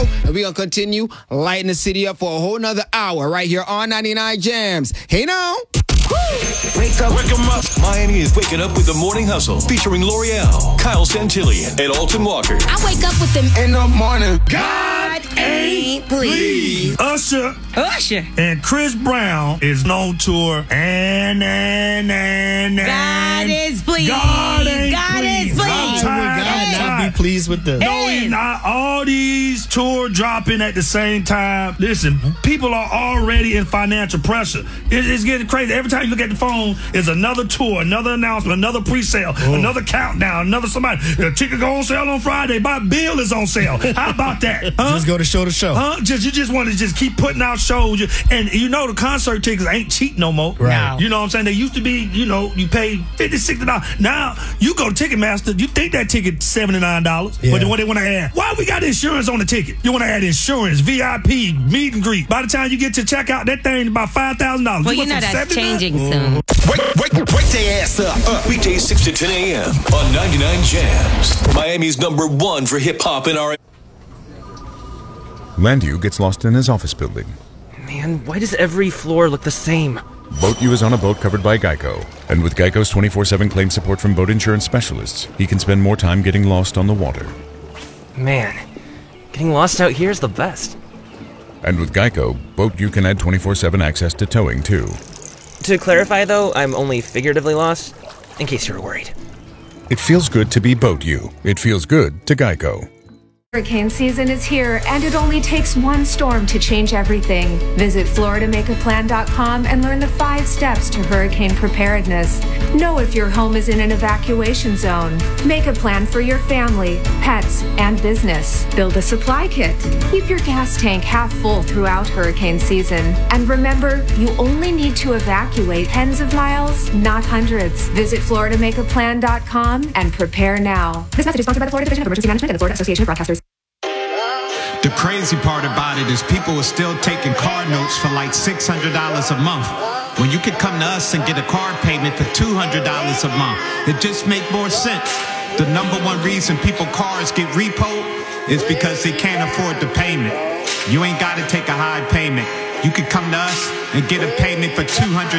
show, and we're going to continue lighting the city up for a whole nother hour right here on 99 Jams. Hey now. Wake them up. Miami is waking up with the Morning Hustle, featuring L'Oreal, Kyle Santillian, and Alton Walker. I wake up with them in the morning. God ain't pleased. Usher and Chris Brown is on tour. And God is pleased. God ain't God pleased. is pleased. I'm tired. God not be pleased with this. No, he's not. All these tour dropping at the same time. Listen, people are already in financial pressure. It's getting crazy. Every time you look at the phone, it's another tour, another announcement, another pre-sale, another countdown, another somebody. The ticket go on sale on Friday. My bill is on sale. How about that? Huh? Just go to show to show. You just want to just keep putting out shows. And you know the concert tickets ain't cheap no more. Right. You know what I'm saying? They used to be, you pay $50, $60. Now, you go to Ticketmaster, you think that ticket $79. Yeah. But then what they want to add? Why we got insurance on the ticket? You want to add insurance, VIP, meet and greet. By the time you get to checkout, that thing is about $5,000. Well, you know that's changing soon. Wake their ass up. Weekdays 6 to 10 a.m. on 99 Jams. Miami's #1 for hip-hop and R&B. Landu gets lost in his office building. Man, why does every floor look the same? Boat U is on a boat covered by Geico. And with Geico's 24/7 claim support from boat insurance specialists, he can spend more time getting lost on the water. Man, getting lost out here is the best. And with Geico, Boat U can add 24/7 access to towing, too. To clarify, though, I'm only figuratively lost, in case you were worried. It feels good to be Boat U. It feels good to Geico. Hurricane season is here, and it only takes one storm to change everything. Visit FloridaMakeAPlan.com and learn the 5 steps to hurricane preparedness. Know if your home is in an evacuation zone. Make a plan for your family, pets, and business. Build a supply kit. Keep your gas tank half full throughout hurricane season. And remember, you only need to evacuate tens of miles, not hundreds. Visit FloridaMakeAPlan.com and prepare now. This message is sponsored by the Florida Division of Emergency Management and the Florida Association of Broadcasters. The crazy part about it is people are still taking car notes for like $600 a month. When you could come to us and get a car payment for $200 a month, it just make more sense. The #1 reason people cars get repoed is because they can't afford the payment. You ain't got to take a high payment. You could come to us and get a payment for $200